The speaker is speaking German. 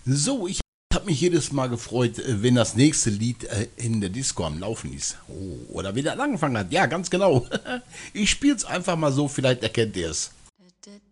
So, ich habe mich jedes Mal gefreut, wenn das nächste Lied in der Disco am Laufen ist. Oh, oder wieder angefangen hat. Ja, ganz genau. Ich spiele es einfach mal so, vielleicht erkennt ihr es.